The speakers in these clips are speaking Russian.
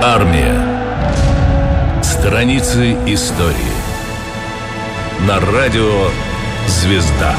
Армия. Страницы истории. На радио «Звезда».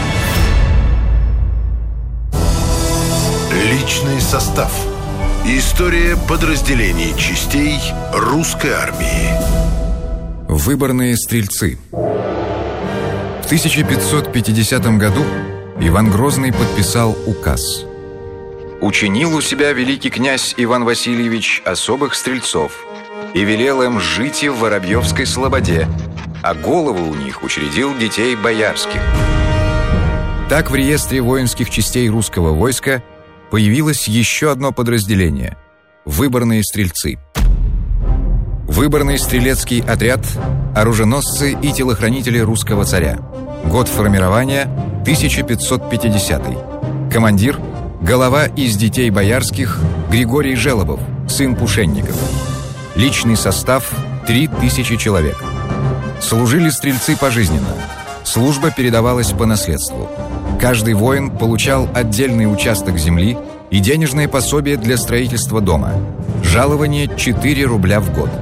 Личный состав. История подразделений частей русской армии. Выборные стрельцы. В 1550 году Иван Грозный подписал указ. Учинил у себя великий князь Иван Васильевич особых стрельцов и велел им жить в Воробьевской слободе, а головы у них учредил детей боярских. Так в реестре воинских частей русского войска появилось еще одно подразделение – выборные стрельцы. Выборный стрелецкий отряд – оруженосцы и телохранители русского царя. Год формирования – 1550. Командир – глава из детей боярских Григорий Желобов, сын Пушенников. Личный состав – 3000 человек. Служили стрельцы пожизненно. Служба передавалась по наследству. Каждый воин получал отдельный участок земли и денежное пособие для строительства дома. Жалование 4 рубля в год.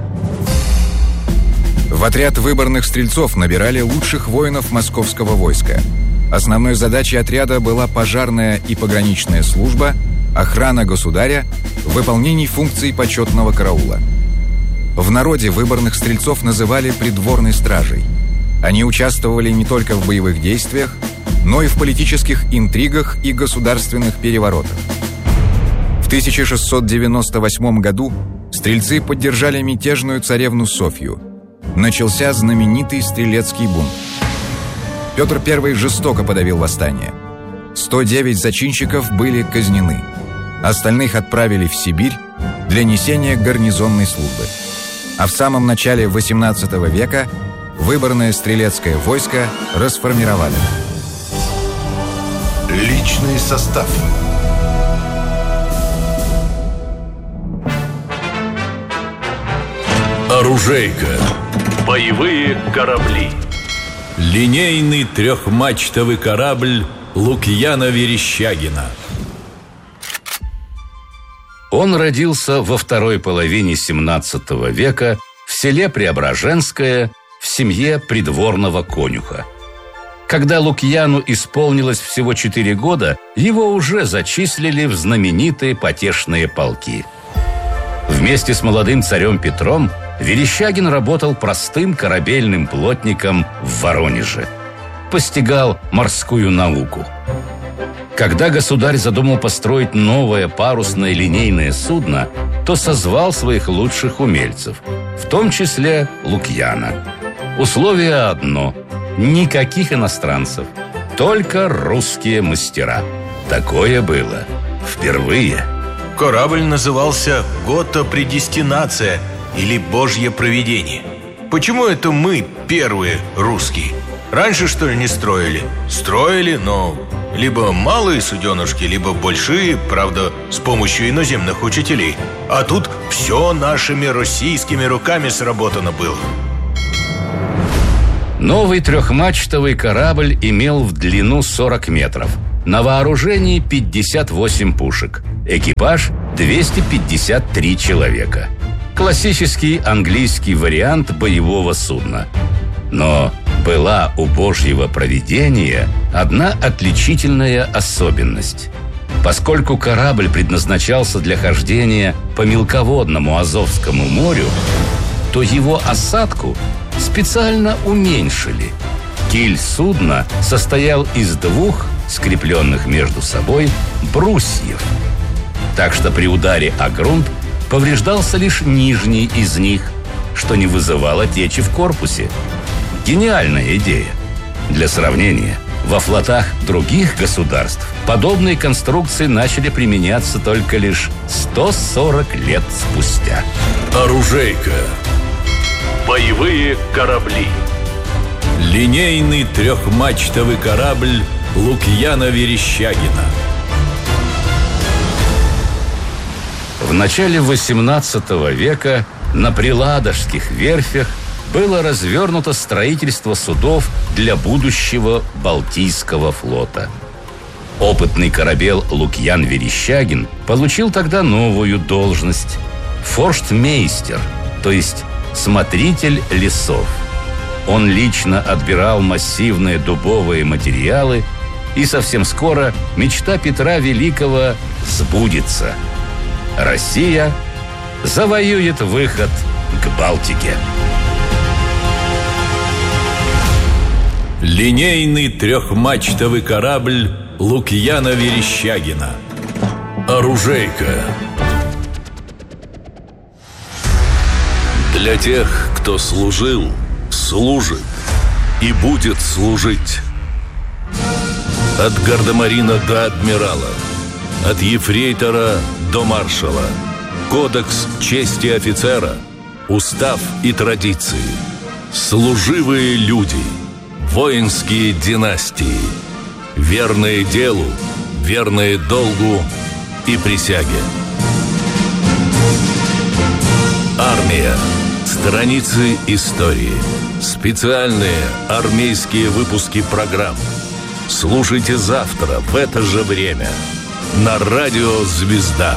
В отряд выборных стрельцов набирали лучших воинов московского войска. Основной задачей отряда была пожарная и пограничная служба, охрана государя, выполнение функций почетного караула. В народе выборных стрельцов называли придворной стражей. Они участвовали не только в боевых действиях, но и в политических интригах и государственных переворотах. В 1698 году стрельцы поддержали мятежную царевну Софью. Начался знаменитый стрелецкий бунт. Петр I жестоко подавил восстание. 109 зачинщиков были казнены. Остальных отправили в Сибирь для несения гарнизонной службы. А в самом начале XVIII века выборное стрелецкое войско расформировали. Личный состав. Оружейка. Боевые корабли. Линейный трехмачтовый корабль Лукьяна-Верещагина. Он родился во второй половине XVII века в селе Преображенское в семье придворного конюха. Когда Лукьяну исполнилось всего 4 года, его уже зачислили в знаменитые потешные полки. Вместе с молодым царем Петром Верещагин работал простым корабельным плотником в Воронеже. Постигал морскую науку. Когда государь задумал построить новое парусное линейное судно, то созвал своих лучших умельцев, в том числе Лукьяна. Условие одно – никаких иностранцев, только русские мастера. Такое было впервые. Корабль назывался «Гота Предестинация» или «Божье провидение». Почему это мы первые русские? Раньше, что ли, не строили? Строили, но либо малые суденышки, либо большие, правда, с помощью иноземных учителей. А тут все нашими российскими руками сработано было. Новый трехмачтовый корабль имел в длину 40 метров. На вооружении 58 пушек. Экипаж 253 человека. Классический английский вариант боевого судна. Но была у Божьего провидения одна отличительная особенность. Поскольку корабль предназначался для хождения по мелководному Азовскому морю, то его осадку специально уменьшили. Киль судна состоял из 2 скрепленных между собой брусьев. Так что при ударе о грунт повреждался лишь нижний из них, что не вызывало течи в корпусе. Гениальная идея. Для сравнения, во флотах других государств подобные конструкции начали применяться только лишь 140 лет спустя. Оружейка. Боевые корабли. Линейный трехмачтовый корабль Лукьяна-Верещагина. В начале XVIII века на Приладожских верфях было развернуто строительство судов для будущего Балтийского флота. Опытный корабел Лукьян-Верещагин получил тогда новую должность. форштмейстер, то есть смотритель лесов. Он лично отбирал массивные дубовые материалы, и совсем скоро мечта Петра Великого сбудется. Россия завоюет выход к Балтике. Линейный трехмачтовый корабль Лукьяна-Верещагина. Оружейка. Для тех, кто служил, служит и будет служить. От гардемарина до адмирала, от ефрейтора до маршала. Кодекс чести офицера, устав и традиции. Служивые люди, воинские династии, верные делу, верные долгу и присяге. Армия. Страницы истории. Специальные армейские выпуски программ. Слушайте завтра в это же время на радио «Звезда».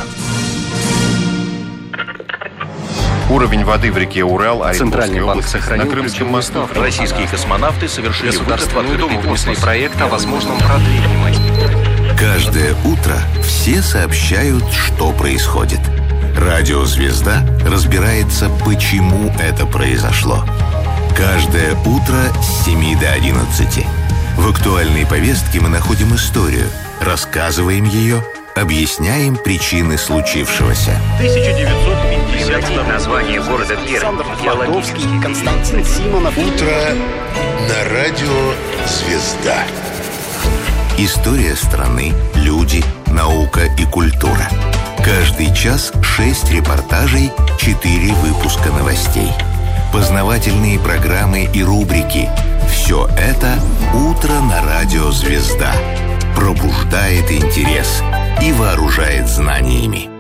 Уровень воды в реке Урал, Центральный банк сохранил на Крымском мосту. Российские космонавты совершили Государственную Думу выпускный выпустил проект о возможном продлении. Каждое утро все сообщают, что происходит. Радио «Звезда» разбирается, почему это произошло. Каждое утро с 7 до 11. В актуальной повестке мы находим историю, рассказываем ее, объясняем причины случившегося. 1950 название города Пермь. Геологический. Константин Симонов. Утро на радио «Звезда». История страны, люди, наука и культура. Каждый час 6 репортажей, 4 выпуска новостей. Познавательные программы и рубрики. Все это «Утро на радио «Звезда». Пробуждает интерес и вооружает знаниями.